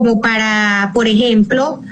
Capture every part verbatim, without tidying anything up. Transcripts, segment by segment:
como para, por ejemplo,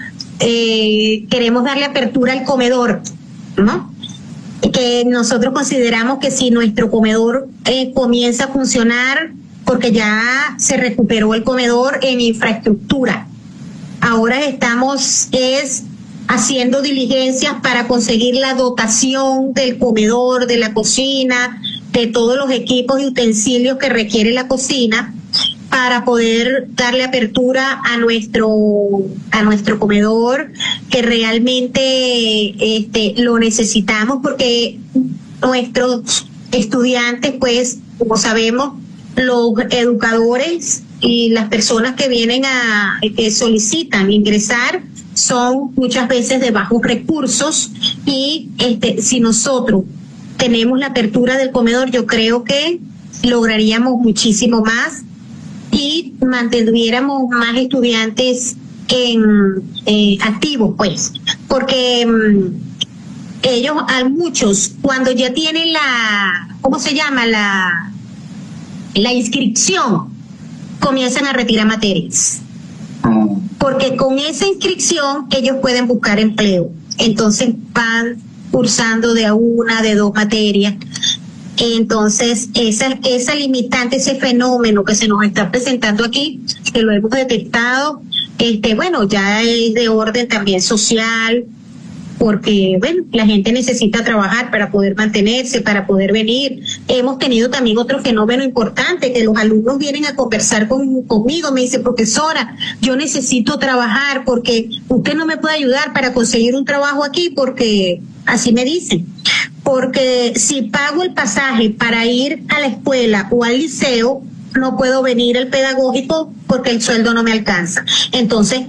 eh, queremos darle apertura al comedor, ¿no? Que nosotros consideramos que si nuestro comedor eh, comienza a funcionar, porque ya se recuperó el comedor en infraestructura, ahora estamos es haciendo diligencias para conseguir la dotación del comedor, de la cocina, de todos los equipos y utensilios que requiere la cocina, para poder darle apertura a nuestro a nuestro comedor, que realmente este lo necesitamos, porque nuestros estudiantes, pues, como sabemos, los educadores y las personas que vienen a que solicitan ingresar son muchas veces de bajos recursos, y este si nosotros tenemos la apertura del comedor, yo creo que lograríamos muchísimo más y mantendríamos más estudiantes en eh, activos, pues, porque um, ellos, a muchos, cuando ya tienen la, ¿cómo se llama? La, la inscripción, comienzan a retirar materias, porque con esa inscripción ellos pueden buscar empleo, entonces van cursando de a una, de dos materias. Entonces, esa, esa limitante, ese fenómeno que se nos está presentando aquí, que lo hemos detectado, este, bueno, ya es de orden también social, porque, bueno, la gente necesita trabajar para poder mantenerse, para poder venir. Hemos tenido también otro fenómeno importante, que los alumnos vienen a conversar con, conmigo, me dice, profesora, yo necesito trabajar porque usted no me puede ayudar para conseguir un trabajo aquí, porque así me dicen. Porque si pago el pasaje para ir a la escuela o al liceo, no puedo venir al pedagógico porque el sueldo no me alcanza. Entonces,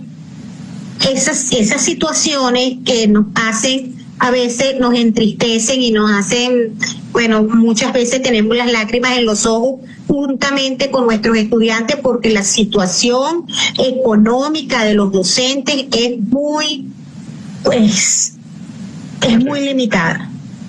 esas, esas situaciones que nos hacen, a veces nos entristecen y nos hacen, bueno, muchas veces tenemos las lágrimas en los ojos juntamente con nuestros estudiantes, porque la situación económica de los docentes es muy, pues, es muy limitada.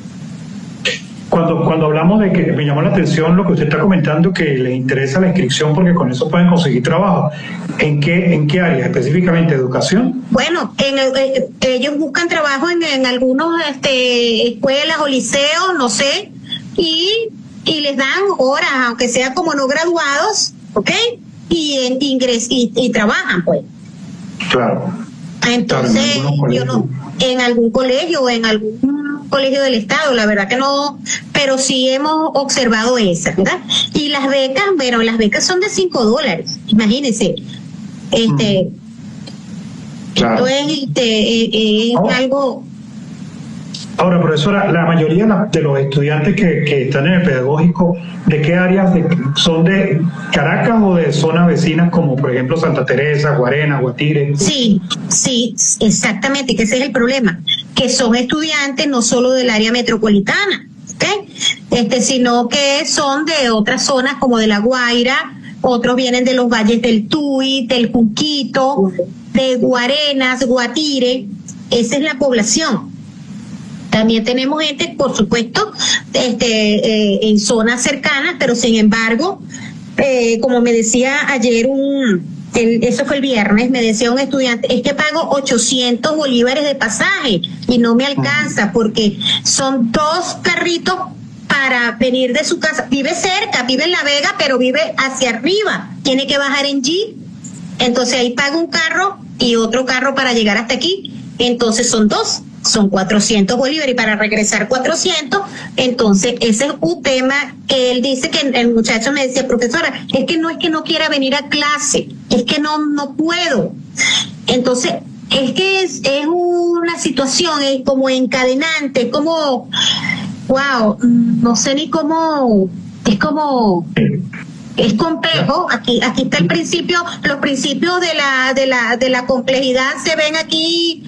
Cuando, cuando hablamos de que me llamó la atención lo que usted está comentando, que le interesa la inscripción porque con eso pueden conseguir trabajo. ¿En qué, en qué área específicamente? ¿Educación? Bueno, en, eh, ellos buscan trabajo en, en algunos este, escuelas o liceos, no sé, y, y les dan horas, aunque sea como no graduados, ¿ok? Y en ingres y, y trabajan, pues. Claro. Entonces, claro, yo no, en algún colegio o en algún colegio del estado, la verdad que no, pero sí hemos observado esas, ¿verdad? Y las becas, bueno, las becas son de cinco dólares, imagínense, este, mm. claro. Esto es, este, es, es oh. algo. Ahora, profesora, la mayoría de los estudiantes que, que están en el pedagógico, ¿de qué áreas de, son de Caracas o de zonas vecinas como, por ejemplo, Santa Teresa, Guarena, Guatire? Sí, sí, exactamente, que ese es el problema, que son estudiantes no solo del área metropolitana, ¿okay? este, sino que son de otras zonas como de La Guaira, otros vienen de los valles del Tuy, del Junquito, de Guarenas, Guatire, esa es la población. También tenemos gente, por supuesto, este, eh, en zonas cercanas, pero sin embargo, eh, como me decía ayer un, el, eso fue el viernes, me decía un estudiante, es que pago ochocientos bolívares de pasaje y no me alcanza porque son dos carritos para venir de su casa. Vive cerca, vive en La Vega, pero vive hacia arriba, tiene que bajar en Jeep, entonces ahí paga un carro y otro carro para llegar hasta aquí, entonces son dos. Son cuatrocientos bolívares y para regresar cuatrocientos, entonces ese es un tema que él dice, que el muchacho me decía, profesora, es que no es que no quiera venir a clase, es que no no puedo. Entonces, es que es, es una situación es como encadenante, como, wow, no sé ni cómo, es como... Es complejo, aquí aquí está el principio, los principios de la de la de la complejidad se ven aquí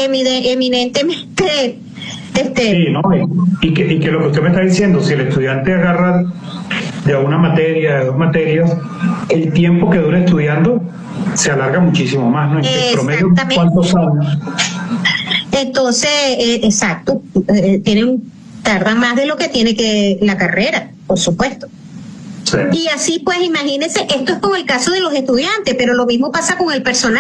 eminentemente. Este. Sí, ¿no? Y, y, que, y que lo que usted me está diciendo, si el estudiante agarra de una materia, de dos materias, el tiempo que dura estudiando se alarga muchísimo más, ¿no? En promedio, ¿cuántos años? Entonces, eh, exacto, eh, tienen tardan más de lo que tiene que la carrera, por supuesto. Sí. Y así pues imagínense, esto es como el caso de los estudiantes, pero lo mismo pasa con el personal.